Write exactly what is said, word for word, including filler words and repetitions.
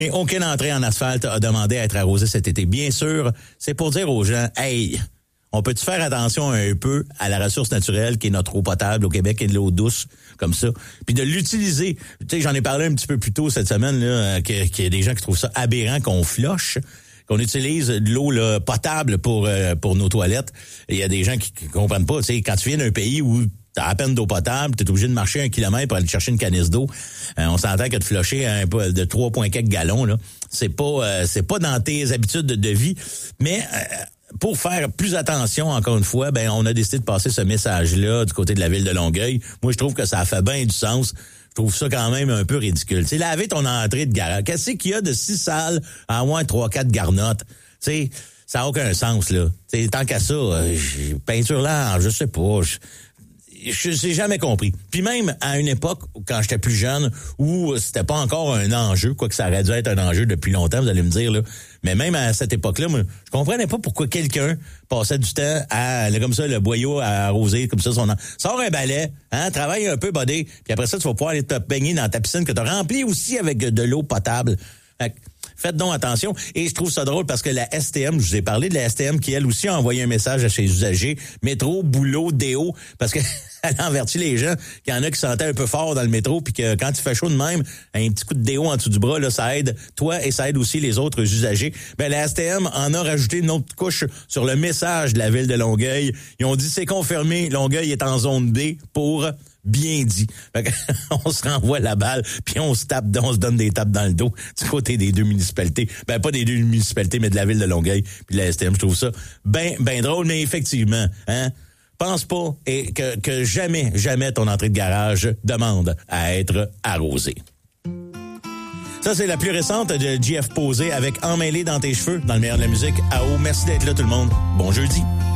Et aucune entrée en asphalte a demandé à être arrosée cet été. Bien sûr, c'est pour dire aux gens, hey, on peut-tu faire attention un peu à la ressource naturelle qui est notre eau potable au Québec et de l'eau douce, comme ça, puis de l'utiliser. Tu sais, j'en ai parlé un petit peu plus tôt cette semaine, là, qu'il y a des gens qui trouvent ça aberrant qu'on floche, qu'on utilise de l'eau là, potable pour euh, pour nos toilettes. Il y a des gens qui, qui comprennent pas. Tu sais, quand tu viens d'un pays où t'as à peine d'eau potable, t'es obligé de marcher un kilomètre pour aller chercher une canisse d'eau. Euh, on s'entend que de flusher un peu de trois virgule quatre gallons, là, c'est pas euh, c'est pas dans tes habitudes de, de vie, mais euh, pour faire plus attention, encore une fois, ben on a décidé de passer ce message-là du côté de la ville de Longueuil. Moi, je trouve que ça a fait bien du sens. Je trouve ça quand même un peu ridicule. Tu sais, laver ton entrée de garage. Qu'est-ce qu'il y a de si sale à moins trois quatre garnottes? Tu sais, ça n'a aucun sens, là. Tu sais, tant qu'à ça, euh, peinture là, je sais pas... Je, Je j'ai jamais compris. Puis même à une époque, quand j'étais plus jeune, où c'était pas encore un enjeu, quoique ça aurait dû être un enjeu depuis longtemps, vous allez me dire, là. Mais même à cette époque-là, moi, je comprenais pas pourquoi quelqu'un passait du temps à, là, comme ça, le boyau à arroser, comme ça, son en... Sors un balai, hein, travaille un peu, buddy, puis après ça, tu vas pouvoir aller te baigner dans ta piscine que tu as remplie aussi avec de l'eau potable. Fait que, faites donc attention. Et je trouve ça drôle parce que la S T M, je vous ai parlé de la S T M qui, elle aussi, a envoyé un message à ses usagers. Métro, boulot, déo. Parce que elle a averti les gens qu'il y en a qui sentaient un peu fort dans le métro puis que quand il fait chaud de même, un petit coup de déo en dessous du bras, là, ça aide toi et ça aide aussi les autres usagers. Ben, la S T M en a rajouté une autre couche sur le message de la ville de Longueuil. Ils ont dit, c'est confirmé, Longueuil est en zone B pour... bien dit. Fait que, on se renvoie la balle, puis on se tape, on se donne des tapes dans le dos du côté des deux municipalités. Ben, pas des deux municipalités, mais de la ville de Longueuil puis de la S T M. Je trouve ça ben, ben drôle, mais effectivement, hein, pense pas et que, que jamais, jamais ton entrée de garage demande à être arrosée. Ça, c'est la plus récente de J F Posé avec Emmêlé dans tes cheveux, dans le meilleur de la musique. Ah oh, merci d'être là tout le monde. Bon jeudi.